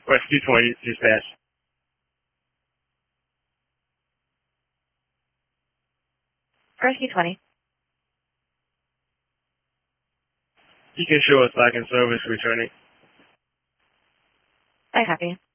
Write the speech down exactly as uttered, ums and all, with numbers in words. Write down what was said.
Rescue twenty, dispatch. Rescue twenty. You can show us back in service returning. I copy.